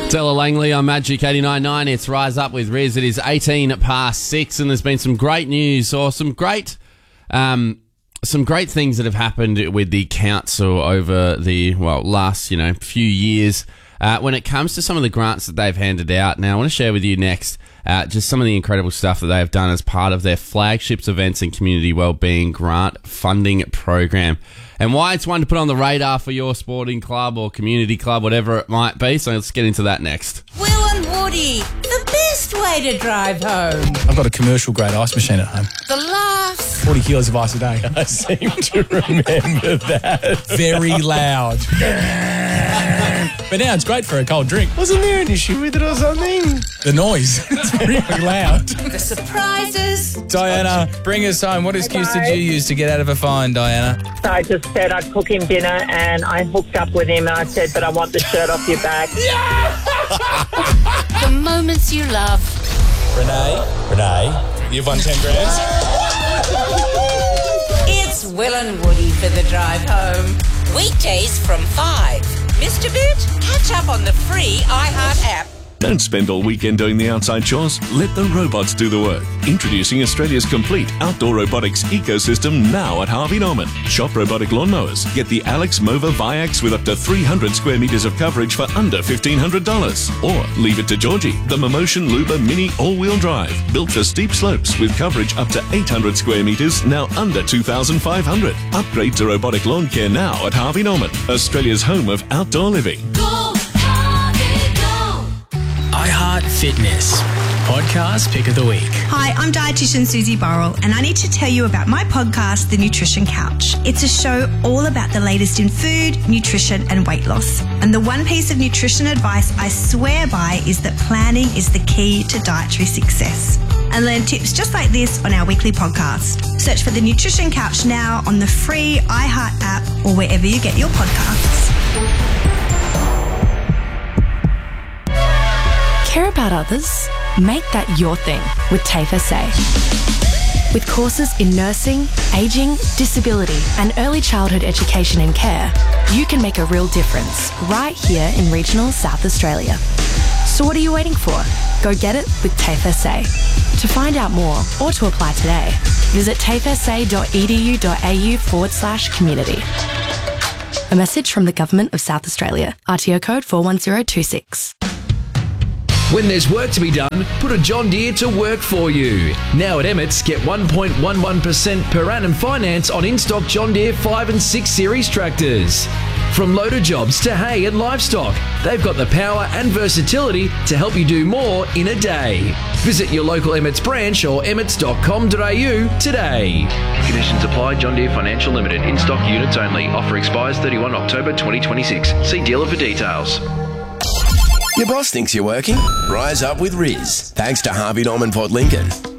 Della Langley on Magic 89.9. It's Rise Up with Riz. It is 18 past 6, and there's been some great news or some great things that have happened with the council over the last few years when it comes to some of the grants that they've handed out. Now, I want to share with you next just some of the incredible stuff that they have done as part of their flagships events and community wellbeing grant funding program, and why it's one to put on the radar for your sporting club or community club, whatever it might be. So let's get into that next. Will and Woody, the best way to drive home. I've got a commercial grade ice machine at home. The laughs. 40 kilos of ice a day. I seem to remember that. Very loud. But now it's great for a cold drink. Wasn't there an issue with it or something? The noise. It's really loud. The surprises. Diana, bring us home. What excuse did you use to get out of a fine, Diana? So I just said I'd cook him dinner and I hooked up with him and I said, but I want the shirt off your back. The moments you love. Renee, you've won 10 grand. It's Will and Woody for the drive home. Weekdays from 5. Missed a bit? Catch up on the free iHeart app. Don't spend all weekend doing the outside chores. Let the robots do the work. Introducing Australia's complete outdoor robotics ecosystem now at Harvey Norman. Shop robotic lawnmowers. Get the Alex Mova Viax with up to 300 square metres of coverage for under $1,500. Or leave it to Georgie, the Momotion Luba Mini all-wheel drive. Built for steep slopes with coverage up to 800 square metres, now under $2,500. Upgrade to robotic lawn care now at Harvey Norman, Australia's home of outdoor living. iHeart Fitness Podcast Pick of the Week. Hi, I'm dietitian Susie Burrell, and I need to tell you about my podcast, The Nutrition Couch. It's a show all about the latest in food, nutrition, and weight loss. And the one piece of nutrition advice I swear by is that planning is the key to dietary success. And learn tips just like this on our weekly podcast. Search for The Nutrition Couch now on the free iHeart app or wherever you get your podcasts. Care about others? Make that your thing with TAFE SA. With courses in nursing, ageing, disability and early childhood education and care, you can make a real difference right here in regional South Australia. So what are you waiting for? Go get it with TAFE SA. To find out more or to apply today, visit tafesa.edu.au/community. A message from the Government of South Australia. RTO code 41026. When there's work to be done, put a John Deere to work for you. Now at Emmett's, get 1.11% per annum finance on in-stock John Deere 5 and 6 Series tractors. From loader jobs to hay and livestock, they've got the power and versatility to help you do more in a day. Visit your local Emmett's branch or emmets.com.au today. Conditions apply. John Deere Financial Limited. In-stock units only. Offer expires 31 October 2026. See dealer for details. Your boss thinks you're working? Rise up with Riz. Thanks to Harvey Norman Port Lincoln.